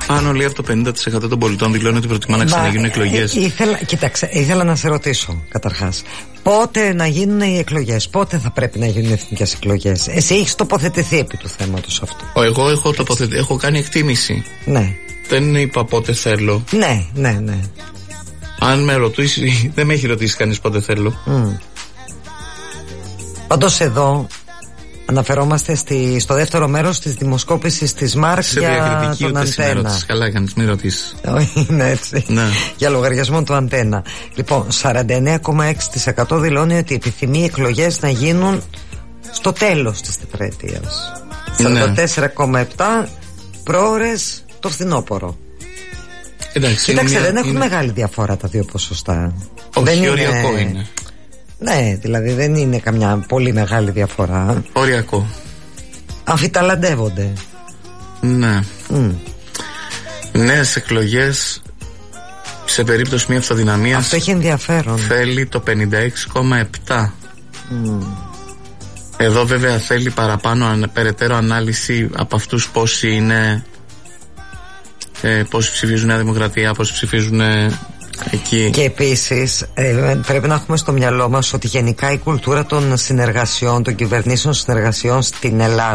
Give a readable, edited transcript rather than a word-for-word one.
Πάνω λέει από το 50% των πολιτών δηλώνει ότι προτιμά να ξαναγίνουν εκλογές. Ήθελα να σε ρωτήσω καταρχάς, πότε να γίνουν οι εκλογές, πότε θα πρέπει να γίνουν εθνικές εκλογές? Εσύ έχεις τοποθετηθεί επί του θέματος αυτού. Εγώ έχω κάνει εκτίμηση. Ναι. Δεν είπα πότε θέλω. Ναι. Αν με ρωτήσει, δεν με έχει ρωτήσει κανείς πότε θέλω. Πάντως εδώ αναφερόμαστε στο δεύτερο μέρος της δημοσκόπησης της ΜΑΡΚ για τον Αντένα. Καλά έκανες, μην ρωτήσεις. Όχι, είναι έτσι. Ναι. Για λογαριασμό του Αντένα. Λοιπόν, 49,6% δηλώνει ότι επιθυμεί εκλογές να γίνουν στο τέλος της τετραετίας. 44,7% πρόωρες το φθινόπωρο. Εντάξει, κοίταξε, δεν έχουν μεγάλη διαφορά τα δύο ποσοστά. Όχι, οριακό είναι. Ναι, δηλαδή δεν είναι καμιά πολύ μεγάλη διαφορά. Οριακό. Αμφιταλαντεύονται. Ναι. Νέες εκλογές σε περίπτωση μη αυτοδυναμίας. Αυτό έχει ενδιαφέρον. Θέλει το 56,7%. Εδώ βέβαια θέλει παραπάνω περαιτέρω ανάλυση από αυτούς πόσοι είναι, πόσοι ψηφίζουν Νέα Δημοκρατία, πόσοι ψηφίζουν εκεί. Και επίσης πρέπει να έχουμε στο μυαλό μας ότι γενικά η κουλτούρα των συνεργασιών, των κυβερνήσεων συνεργασιών στην Ελλάδα